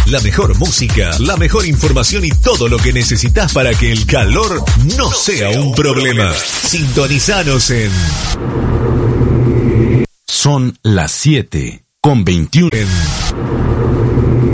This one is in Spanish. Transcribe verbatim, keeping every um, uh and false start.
La mejor música, la mejor información y todo lo que necesitas para que el calor no sea un problema. Sintonizanos en... Son las siete con veintiuno. en